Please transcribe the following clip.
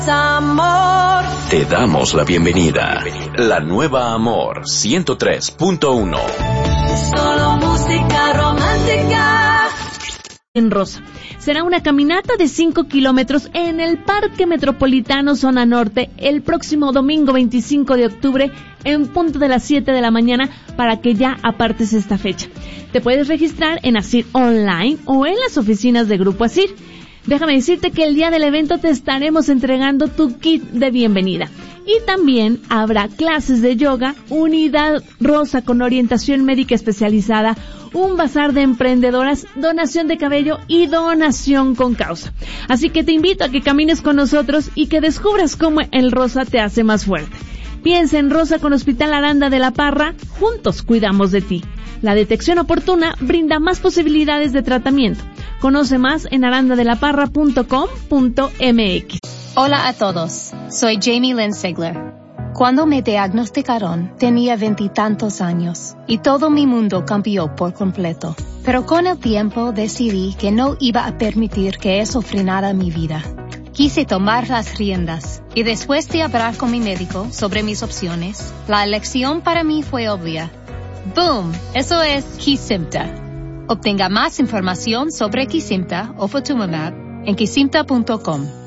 Amor. Te damos la bienvenida. La nueva Amor 103.1. Solo música romántica. En Rosa. Será una caminata de 5 kilómetros en el Parque Metropolitano Zona Norte el próximo domingo 25 de octubre en punto de las 7 de la mañana para que ya apartes esta fecha. Te puedes registrar en ASIR Online o en las oficinas de Grupo ASIR. Déjame decirte que el día del evento te estaremos entregando tu kit de bienvenida. Y también habrá clases de yoga, unidad rosa con orientación médica especializada, un bazar de emprendedoras, donación de cabello y donación con causa. Así que te invito a que camines con nosotros y que descubras cómo el rosa te hace más fuerte. Piensa en Rosa con Hospital Aranda de la Parra, juntos cuidamos de ti. La detección oportuna brinda más posibilidades de tratamiento. Conoce más en arandadelaparra.com.mx. Hola a todos, soy Jamie Lynn Sigler. Cuando me diagnosticaron, tenía 20 y tantos años y todo mi mundo cambió por completo. Pero con el tiempo decidí que no iba a permitir que eso frenara mi vida. Quise tomar las riendas y después de hablar con mi médico sobre mis opciones, la elección para mí fue obvia. ¡Boom! Eso es Kesimpta. Obtenga más información sobre Kesimpta o Ofatumumab en kesimpta.com.